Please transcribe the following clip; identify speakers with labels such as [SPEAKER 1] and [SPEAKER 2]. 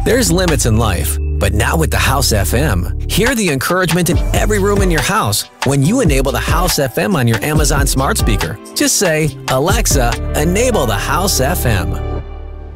[SPEAKER 1] There's limits in life, but now with the House FM, hear the encouragement in every room in your house when you enable the House FM on your Amazon smart speaker. Just say, "Alexa, enable the House FM."